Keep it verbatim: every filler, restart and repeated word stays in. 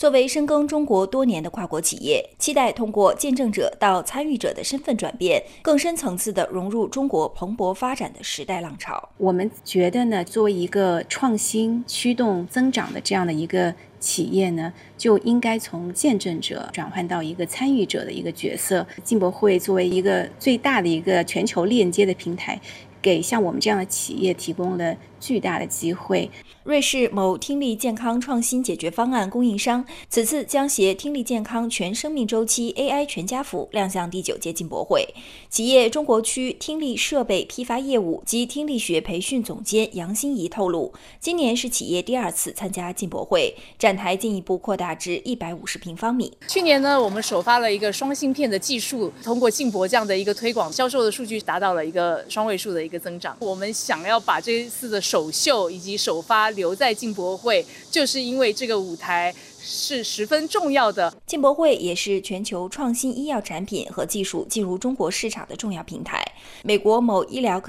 作为深耕中国多年的跨国企业，期待通过见证者到参与者的身份转变，更深层次地融入中国蓬勃发展的时代浪潮。 我们觉得呢，作为一个创新驱动增长的这样的一个企业呢，就应该从见证者转换到一个参与者的一个角色。进博会作为一个最大的一个全球链接的平台，给像我们这样的企业提供了巨大的机会。 瑞士某听力健康创新解决方案供应商此次将携听力健康全生命周期 A I 全家福亮相第九届进博会。企业中国区听力设备批发业务及听力学培训总监杨欣怡透露，今年是企业第二次参加进博会，展台进一步扩大至一百五十平方米。 去年呢，我们首发了一个双芯片的技术，通过进博这样的一个推广，销售的数据达到了一个双位数的一个增长。我们想要把这一次的首秀以及首发留在进博会，就是因为这个舞台是十分重要的。 进博会也是全球创新医药产品和技术进入中国市场的重要平台。美国某医疗科